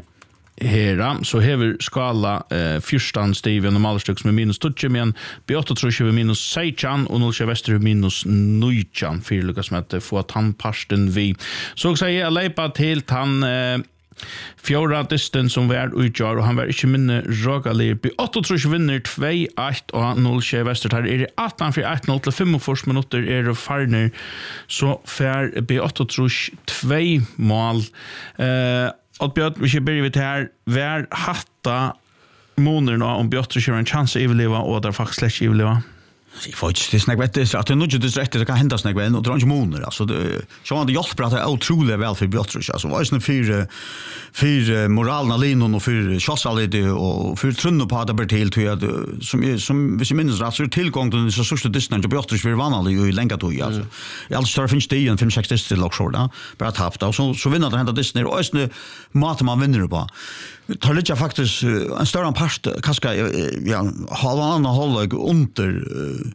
här så har skala eh fyrstan Steven normalstyck som är minus tjugo men Beata tror jag minus sexton och noll Väster minus nitton för Lucas med att få att han pasten vi så säger jag lepa till han eh Fjorda dysten som var utgjør, og han var ikke minne rågalig. Beata tror jeg vinner två ett og noll Väster. Her er det attan for ett noll til fem minutter er det farner. Så fer Beata tror jeg två mål. Eh, og Beata, hvis jeg begynner her, vær hatta måneder nå om Beata tror jeg en chans å overleve, og det er faktisk slett ikke overleve. Jag får inte det snack vet det att det nog inte rätt det kan hända snack vet och dra inte månader alltså det så han det hjälper att det är otroligt väl för Björtrus alltså var ju för för moralen linon och för chasalide och för trunno på att det till till att som som vi minns rätt så tillgång till så största distans Björtrus för vanligt i länga tog alltså jag alltså står finns det en fem sex till lockshore bara tappt och så så vinner det hända distan och ösne mat man vinner på tar lite faktiskt en större part kanske ja halvan och hålla under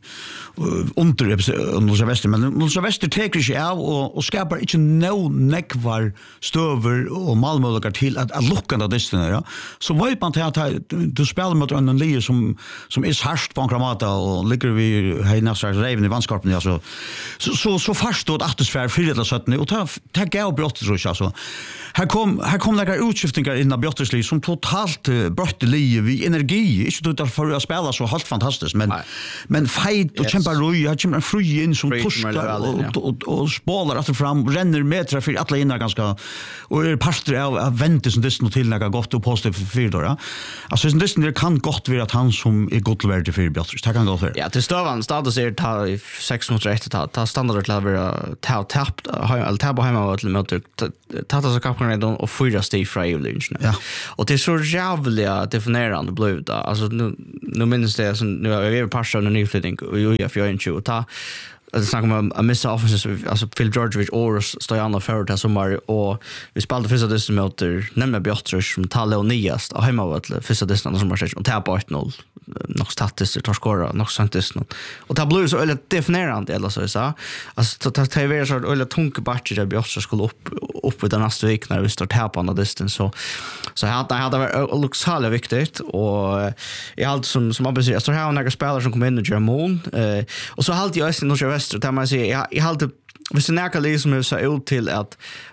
under under väster men under väster tar sig av och och skapar inte no neckvar stöver och malmöliga till att att lucka där distan ja så vad man tar att du spelar mot en lie som som är harst på Kramata och ligger vi här nästa reven i vanskapen alltså så så så fast att atmosfär för det så att och ta ta gå brott tror jag alltså här kom här kom några utskiftningar in i Björtesli som totalt uh, brötte liv vi energi inte då för att spela så helt fantastiskt men Nej. men fight och yes. kämpa roj jag kommer fri in som pushar och, och, och spalar att fram renner meter för alla innan ganska och är pastor av, av vänte som det till några gott och positivt för då ja alltså det det kan gott vara att han som är gott värd för Björtesli det kan gå för ja till stövan status är ta sex mot rätt ta ta standard att vara ta tap eller tabba hemma till mot ta ta så kapten och fyra steg fra evolution. Ja. Och det är så jävla definierande blod. Alltså nu nu minns det som nu är vi passar en nyflyttning och jag för inte och ta det snackar om a miss officers alltså Phil Georgevich och Stojana Ferret som var och vi spelade första distan mot nämna Björtrus som talar och niast och hemma var det första distan som var och ta på ett noll nog statistiskt tar skora nog santiskt och ta blue så eller definierande eller så så alltså ta ta över så eller tunga batcher där Björtrus skulle upp upp i den nästa vecka när vi står här på andra distan så så här hade hade varit luxala viktigt och jag hade som som man säger så här några spelare som kom in i German eh och så hade jag sen nog Väster där man säger jag jag hade hvis det nærker liksom er så ut til at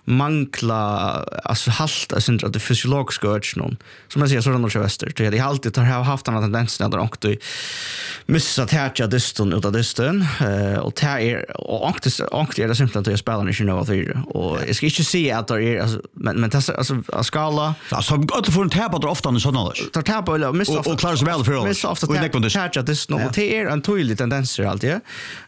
mangla altså halta sin at det fysiologiske urgen som jeg sier så når jeg vester det har alltid har haft en tendens der onkt missa tætja distan ut av distan og tær er og onkt onkt er det simpelthen at spillerne ikke nå for og jeg skal ikke si at det er altså men men det altså skala så godt for en tæpa der ofte sånn altså tar tæpa eller missa og klarer seg vel for oss missa ofte tætja distan og det er en tydelig tendens alltid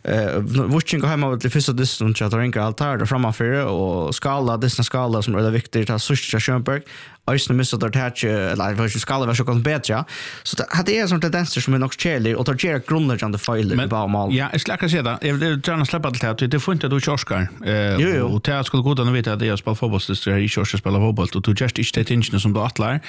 eh watching go hemma til første distan att det ringer allt här framför och skala dessa skala som är det viktigt att Suscha Schönberg Ösna missar där touch eller vad ska skala var så kan bättre så det är sånt tendenser som är nog cheli och tar ger grundläggande fel i bara mal ja jag ska säga det jag vill gärna släppa det att det får inte du Oscar eh och det skulle gå att veta att jag spelar fotboll så det är ju Oscar spelar fotboll och du just inte attention som du attlar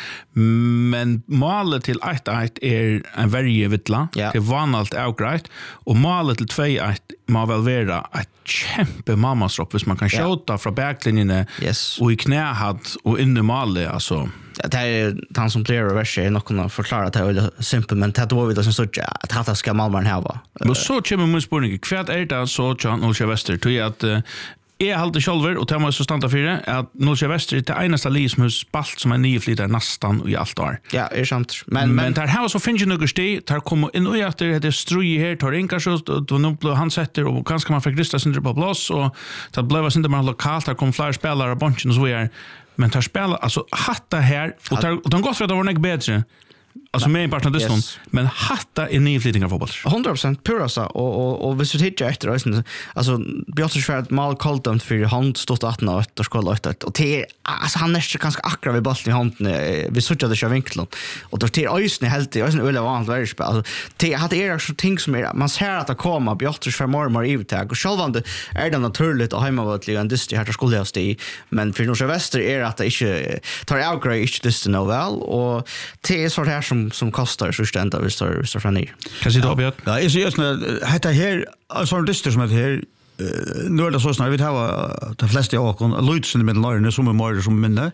men målet till ett ett är en very vittla det vanligt outgreat och målet till två ett må väl vara ett kämpe mammasropp hvis man kan skjuta från backlinjen och i knähad och in i målet alltså det är han som player version är nog kunna förklara att det är simpelt men det var vi då som såg att det ska Malmö här va men så kommer man spårning kvart är det så John Olsha Wester tror jag att är halt det själver och det måste stanna för det att Olsha Wester är det enaste lag som har spalt som är nio flyttar nästan i allt år ja är sant men men där har så finns ju några steg där kommer in och att det är strui här tar in kanske då nu han sätter och kanske man får Krista sin på plats och det blev sen det man lokalt där kom fler spelare bunchen så är men tar spela alltså hatta här och tar de går för att det var nog bättre alltså med en part av det stund men hatta är ny flytting av fotboll hundra procent pura så och och och visst hittar efter alltså alltså Björn Schwert mal kallt för hand stått att nå att ska åt och till alltså han är inte ganska akra vid bollen i handen vi såg det så vinkeln och då till ösnen helt det är en öle vanligt värre spel alltså det hade är så ting som är man ser att det kommer Björn Schwert mer mer uttag och självande är det naturligt att hemma vart ligan det här skulle jag stå men för Norra Väster är att det inte tar outgrade inte det nu väl och det är så här som som kostar så ständigt vi står står från ner. Kan se då Björn. Ja, är så just när heter här alltså det som heter här nu är det så snart vi har de flesta av oss Lutsen med Lörne som är mer som minne.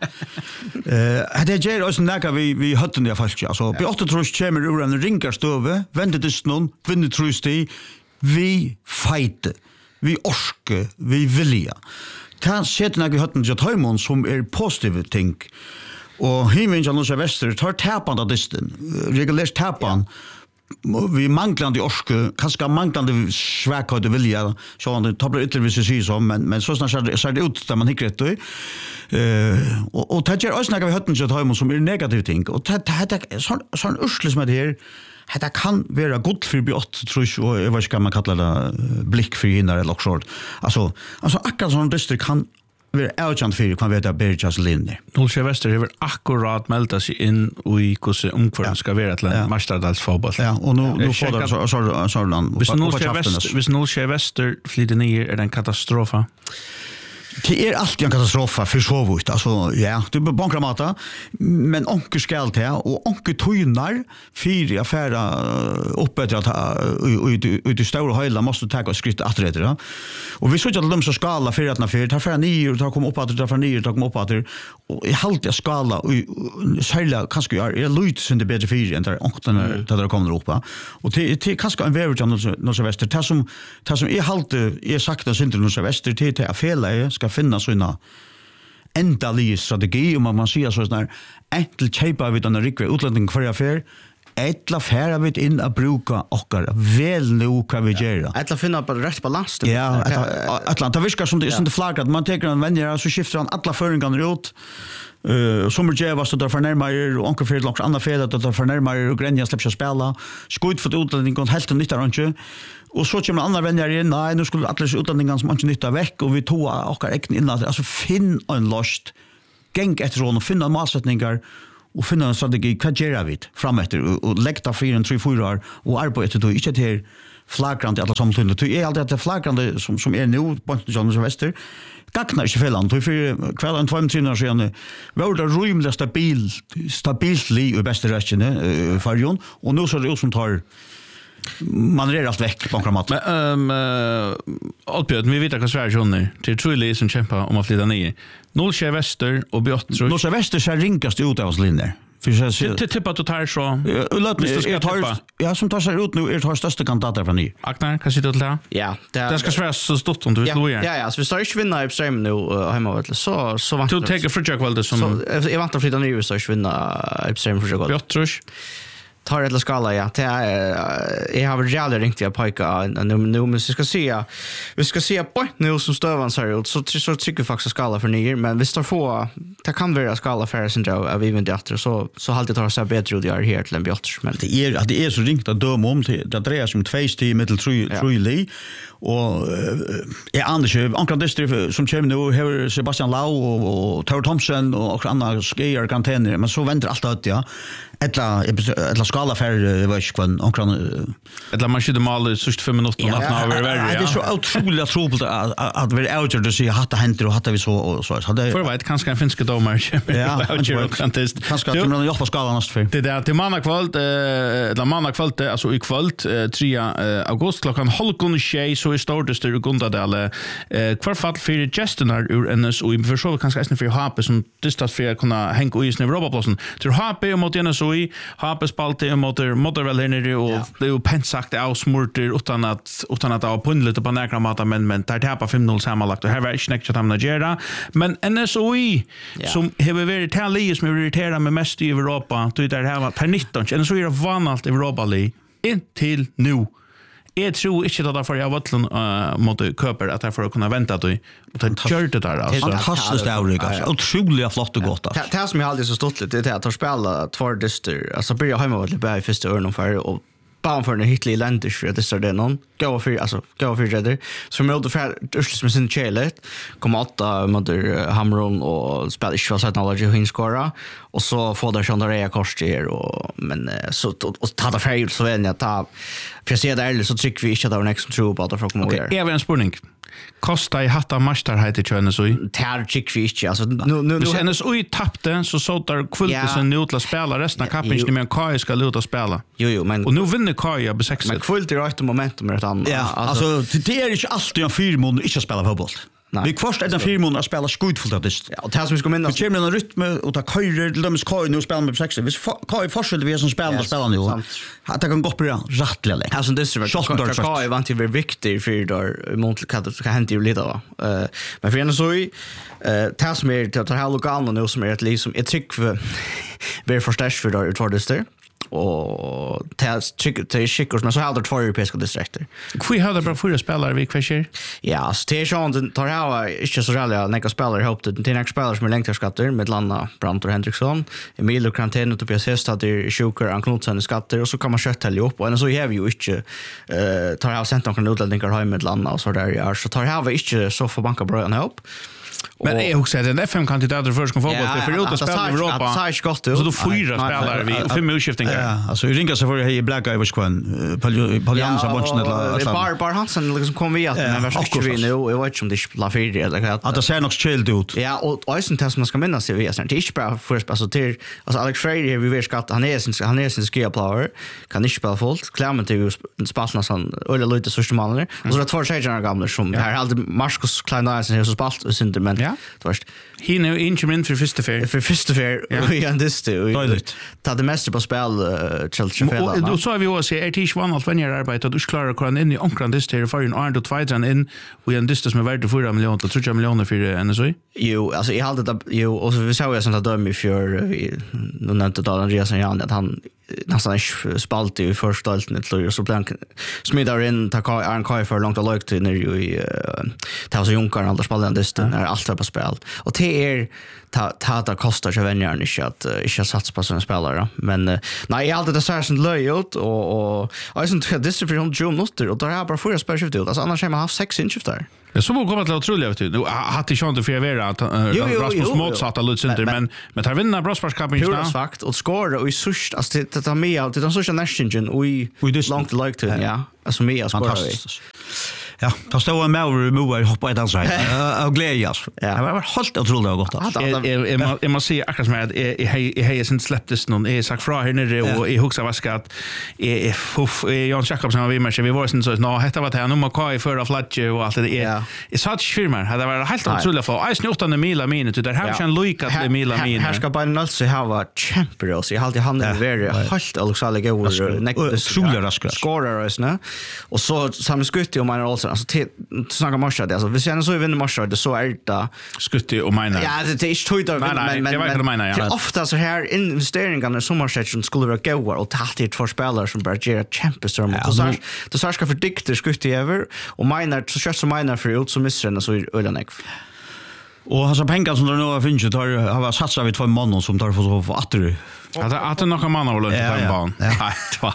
Eh det ger oss näka vi vi hade det fast alltså på åtta trus kommer ur en ringarstöve vände det snön vinner trusti vi fight vi orske vi vilja. Ta sätta när vi hade ju tajmon som är positive ting. Och himmen Janus Wester tar tapan av distan regulärt tapan vi manglande orske kanske manglande svaghet och vilja så han tar ytterligare sig så men men så snart så det ut där man hickar det eh och och tager oss när vi hade ju tajmon som är negativ ting och det det sån sån ursles med det här det kan vara gott för bjott tror jag och vad ska man kalla det blick för hinner eller också. Alltså alltså akkurat som det kan vara urgent för kan vara Bergas linje. Nolsjö Väster har akkurat meldat sig in i hur omkvarten ska vara till en mästardalsfotboll. Ja, och nu nu får det så så så land. Hvis Nolsjö Väster flyter ner är det en katastrof. Det är alltid en katastrof för så vitt. Alltså, ja, du bör bankra mata, men onker skal till och onker tøynar fyra affära uppe att ut ut i stora höjla måste ta och skritta att det. Och vi såg att de så skala för att när för ta för nio och ta komma upp att ta för nio och ta komma upp att och i halt jag skala och sälja kanske är är lut sen det bättre för än där onkerna där kommer upp. Och det det kanske en väver till något så väster. Det som det som är halt är sagt att inte något så väster till till affärer ska finna såna endalige strategi om man säger så där enkel chepa vid den rikve utlandning för affär ettla färra vid in att bruka och väl nu kan vi göra ettla finna på rätt balans ja ettla det viskar som det som det flaggat man tar en vänjer så skiftar han alla föringarna ut Uh, som är jävast att dra närmare och onkel för långt andra fel att dra närmare och gränja släppa spela skjut för utlandning och helt nytt arrange och så kommer andra vänner in nej nu skulle alla utlandningar som inte nytta veck och vi tog och räkna in alltså finn en lust gäng efter så och finna målsättningar och finna en strategi vad gör vi framåt och lägga fyra tre fyra år och arbeta då inte till flagrant alla som tunde det är alltid det flagrande som som är nu på Jonas Wester gagnar inte felland för kväll en två tre år sedan var det rymligt stabil stabilt li i bästa rätten eh farjon och nu så det som tar man är allt veck på kramat. Men ehm Alpjörn vi vet att Sverige jonner till Truly som kämpar om att flytta ner. Nolsjö Väster och Bjottrus. Nolsjö Väster så rinkast ut av oss linjer. För så till tippa att tar så. Låt mig ska ta ja som tar sig ut nu är det största kandidater från ni. Aknar kan sitta till det. Ja, det ska svära så stort om du vill ja, ja, ja, så vi står inte vinna i Upstream nu hemma vet så så vant. Du tar för jag väl det som så jag vant att flytta ner så ska vinna i Upstream för jag. Bjottrus tar ett skala ja det är jag har väl jävla ringt jag pojka nu nu men vi ska se vi ska se på nu som stövan så ut så så tycker faktiskt skala för nio men vi står få det kan vara skala för sen då av even det så så har det tar så bättre det är här till en bjott men det är det är så ringt att döma om till det drejer som två steg mittel tre tre li och är Anders Ankara distrikt som kommer nu har Sebastian Lau och Tor Thomsen och andra skier kantener men så väntar allt ut ja Ettla ettla skala för vad ska man kan ettla man skulle måla sist fem minuter och natten över värre. Det är så otroligt trubbelt att vi är ute och se hatta händer och hatta vi så och så hade för vet kanske en finska domare. Ja, contest. Kanske att man jobbar skalan nästa för. Det där till mandag kväll eller mandag kväll alltså i kväll tre augusti klockan halv sju så är startas det Gundadale kvar fall för gästerna ur N S och i försök kanske nästan för H P som distas för att kunna hänga i snö Roboplatsen. Till H P mot N S och i H P spalte mot motor väl här och det är ju pensakt av smurter utan att utan att ha punnet på några mata men men där tappa fem noll sammanlagt och här var inte näkt att hamna gera men N S O I som har varit till som irriterar med mest i Europa då det här var per nitton N S O I är vanligt i Europa li in till nu. Jag tror inte att det för jag vattlen uh, mot köper att jag får kunna vänta då och ta kört det där alltså fantastiskt auriga otroligt flott och gott alltså. Det som jag aldrig så stort lite det är att de spelar två dyster alltså börja hemma vart det i första örnen för och bara för en hitlig landish för det så det någon gå för alltså gå för det så med för urslis med sin chelet kom åtta mot Hamron och spelar ju så att alla ju hin skora och så får det sjönda rea koster och men så och ta det fel så väl jag ta för jag ser där så tycker vi inte att det var next true på att få komma över. Är vi en spurning? Kosta i hatta mästarhet i N S O I. Tär chick fish alltså nu nu nu N S O I tappte så så där kvällte sen nu till att spela resten av kappen inte mer K I ska luta spela. Jo jo men och nu vinner K I på sex. Men kvällte rätt momentum rätt annat. Ja alltså det är inte alltid en fyra månader inte spela fotboll. Vi kvarst en fyra månader spela skutfullt att ja och det som vi ska minnas. Vi kommer en rytm och ta körer till dem K I nu spelar med sex. Vi K I fortsätter vi som spelar och spelar nu. Att det kan gå bra rättligt länge. Alltså det är så K I vant till vi viktig för där mot kan ska hända ju lite va. Eh men för en så i eh tas med att ta lokala nu som är ett liksom ett tryck för vi förstås för där utfördes det. och det är skickor som så har det två europeiska distrikter. Hur har det bara fyra spelare vi kvar? Ja, så det är så att tar jag inte så rälliga några spelare ihop det till några spelare som är längtarskatter med Landa Brandt och Henriksson, Emil och Krantén och Tobias Hestad är Sjuker och Knutsen i skatter och så kan man kötta ihop och så har vi ju inte eh tar jag sent några utländingar hem med Landa och så där är så tar jag vi inte så för banka bröden ihop. Men jag också att en F M-kandidat för ska fotboll det för ut att spela i Europa. Så då fyra spelare vi och fem utskiftningar. Ja, alltså vi ringer så för hej Black Ivers kvan Paul Jansson bunchen eller så. Bar Bar Hansen liksom kom vi att men vad ska vi nu? Jag vet inte om det spelar för det eller att. Att det ser nog chill ut. Ja, och Eisen test man ska minnas det vi är sånt. Det är inte bara först alltså till alltså Alex Freire vi vet att han är sin han är sin skill player kan inte spela fullt. Clement är ju spaltna sån eller lite så som man. Och så det två tjejer gamla som här hade Marcus Kleinaisen så spalt och synd men ja. Först. Han är inte min för första fair. För första fair. Vi kan det stå. Ta det mesta på spel Chelsea Fela. Och då sa vi också är det svan att vänja arbete att du klarar att komma in i ankran det här för en Arnold Twidan in och en distans med värde fyra miljoner till tre miljoner för N S O. Jo, alltså i hade det jo och så vi såg ju sånt att döm i för vi nu nämnde då Andreas Jan att han nästan spalt i första halvan till så blank smidar in ta Arn Kai för långt och lågt när ju i ta så Junkar alla spelande det när allt på spel. Och det är ta ta det kostar så vänjar ni att inte satsa på såna spelare men nej allt det så sånt löjt och och jag syns att det är för hundra minuter och då har bara förra spelskift ut alltså annars har man haft sex inskiftar. Det så var kommit till otroligt vet du. Nu hade jag chans att förvärra att Rasmus motsatta Lutcenter men men tar vinna Brosparskapen just nu. Fakt och skora och i sust alltså det tar med allt det så nästan och i långt like till ja. Alltså med skora. Ja, då står en Maur Moa hoppa i dansa. Jag glädjas. Ja, det var helt otroligt gott. Jag jag måste säga akkurat som att jag jag har sen släpptes någon är sagt fra här nere och i huxa vaska att är fuff Jan Jacobsen var vi med vi var sen så nå detta var det nu man kan i förra flatje och allt det är är så att firman hade varit helt otroligt för I snott den Mila Mine till där har jag lika till Mila Mine. Här ska bara nåt så här var champions. Jag hade handen very helt Alexander Gower next otroligt raskare. Scorer is nu. Och så samma skutt och man alltså till snacka marscha det alltså vi ser så vi vinner marscha det så är det skutti och mina. Ja, det är inte tjut men men det var mina ja. Ofta så här investeringarna som har sett skulle vara goda och tatt det för spelare som bara ger championstorm och så det så ska fördikta skutti över och mina så kör som mina för ut så missar den så ölanek. Och hans pengar som de nu har finnit tar har satsat vid två månader som tar för för åter. Att att det några man har lånat på en ban. Nej,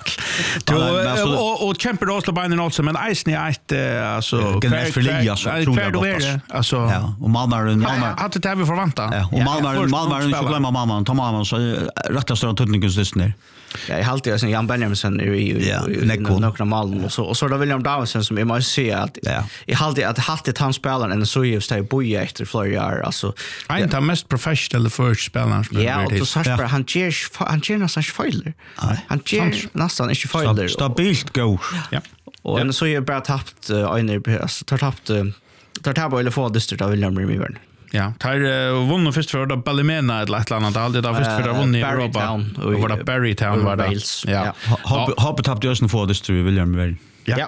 tvall. Och och kämpar också på en också men Ice ni ett alltså generellt för Lia så tror jag. Alltså ja, och Malmö och Malmö att det vi förvänta. Ja, och Malmö Malmö inte glömma mamman, ta mamman så rätta stora tutningens lyssnar. Ja, jag har alltid sen Jan Benjaminsen i några mål och så och så då William Dawson som jag måste se att jag har alltid att haft ett han spelaren en så just det boja efter flera alltså en av mest professional first spelaren. Ja, och så bara han ger han ger nästan fejler. Han ger nästan inte fejler. Stabilt go. Ja. Och så är bara tappat en tar tappat tar tappat eller få distrikt av William Remivern. Ja, tar vunnit först för att Ballimena ett eller annat alltid där först för att vunnit i Europa. Och var det Barrytown var det. Ja. Hoppet tappade ju östen få distrikt William Remivern. Ja.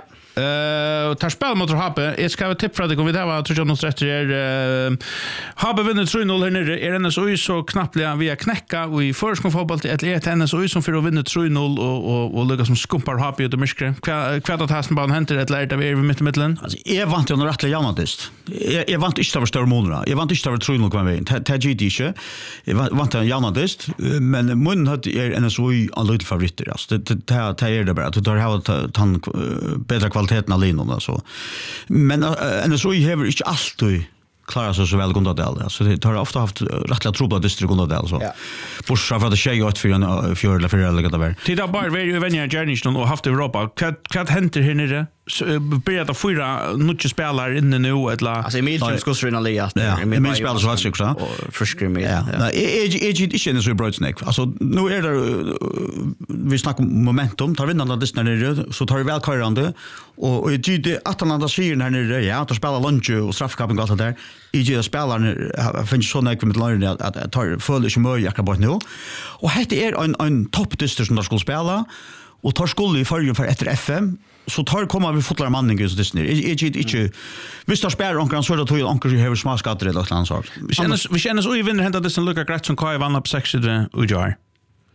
Eh tar spel mot Habe. Jag ska ha tipp för att det kommer vi där tror jag något rätt är Habe vinner tre noll här nere. Är den så så knappligt via knäcka och i förskon fotboll till ett ett tennis och som för att vinna tre noll och och och lyckas som skumpar Habe ut i myskre. Kvart att hästen bara hämtar ett lärt av er mitt i mitten. Alltså jag vant ju något rätt janatist. Jag jag vant inte över stora månader. Jag vant inte över tre noll kan vi. Ta G D inte. Jag vant en janatist men mun hade är en så en lite favoriter. Alltså det det det är det bara att du har han bättre kvaliteten av linorna så. Men en så i har inte alltid klarar sig så väl Gondadal. Så det har ofta haft rättligt trubbla distrikt Gondadal så. Borsa för att det sker åt för en fjärde eller fjärde eller vad det är. Titta bara vi vänjer journey och haft Europa. Vad händer här nere? Börjar att fyra nya spelare inne nu eller alltså Emil ska skriva ner liat. Emil spelar så alltså också. Och förskriver med. Nej, är är inte inte så bra snack. Alltså nu är det vi snackar momentum, tar vinnarna det när så tar vi väl körande och och det att han andra säger här nere ja, att spela lunch och straffkappen går där. I G spelarna finns så näck med Lörn att tar full inte mer jag kan bara nu. Och det är en en toppdyster som de ska spela och tar skulle i förrjun för efter F M så tar kommer vi fotlar manning så det är inte inte visst att spela onkan så då tog onkan ju har små skatter i Lockland så. Vi känner vi känner så i vinner hämta det som Luca Gratz som Kai vann upp sex och jar.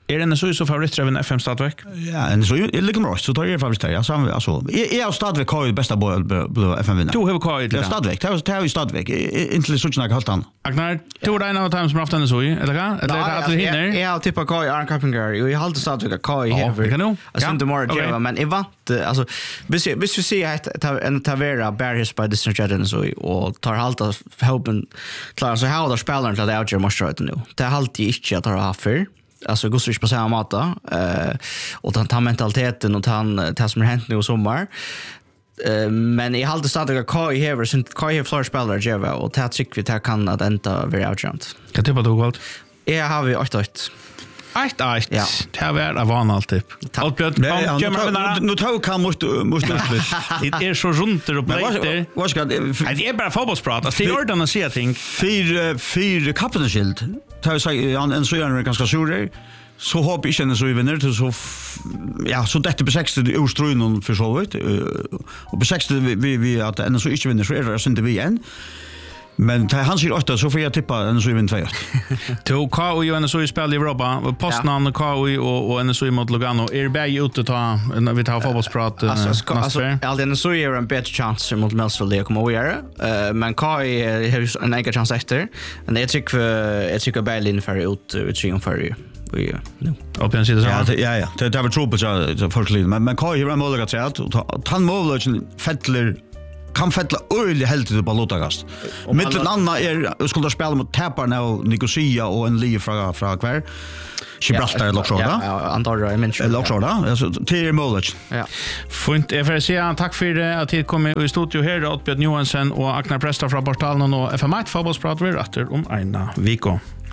Är det så så favorittrevn F M Stadvik? Ja, en så är lika bra så tar jag favorit där. Alltså alltså är jag Stadvik har ju bästa boll på F M vinner. Du har kvar det. Stadvik, det har ju Stadvik. Inte så snacka halt han. Agnar, du är en av dem som har haft den så i, eller vad? Eller att du hinner? Jag har tippat Kai Arn Kappinger. Jag har alltid Stadvik Kai här. Ja, kan du? Alltså inte mer Java, men jag vant alltså hvis hvis vi ser att en Tavera Barris by the Saint så och tar halt av hopen klar så här där spelar till att outgör måste nu. Det är alltid inte att ha hafer. Alltså går så på samma mata eh och han tar mentaliteten och han det som har hänt nu i sommar. Eh men i halta stadigt Kai här så Kai har fler spelare Java och det tycker vi det kan att ända very outjumpt. Kan tippa du gott? Jag har vi åtta åtta. Eitt, eitt. Ja. Det här var en vanlig typ. Alpbjörn, kom, nu tar kan måste måste det är så runt och blöjter. Vad ska det? Det är bara fotbollsprat. Alltså det är ordentligt att se ting. Fyra fyra kaptenskild. Tar sig en så gör ganska sur. Så hopp ich en så vinner till så ja så detta på sextio urstrun för så vet och på sextio vi vi att en så inte vinner så är det inte vi än. Men ta han sier åtta så får jag tippa en så vinner två. To K O och en så i spel i Europa. Postnan K O och och en så mot Lugano. Är bäj ute ta vi tar fotbollsprat. Alltså alltså all den så är en bättre chans mot Melsville att komma och göra. Eh men K O har en egen chans efter. Men det tycker jag tycker Berlin för ut ut sig för ju. Vi nu. Och på en sida så. Ja ja ja. Det var trubbel så folkligt men men K O har möjlighet att och han möjligheten fettler kan fettla öle helt till Balotagast. Mittel anna är skulle spela mot Taparna och Nicosia och en liv från från kvar. Gibraltar eller så där. Ja, Andorra i München. Eller så där. Alltså till Möllach. Ja. Fint. Jag får säga tack för att du kom i studio här åt Björn Johansson och Agnar Presta från Portalen och F M ett fotbollsprat vi rätter om ena vecka.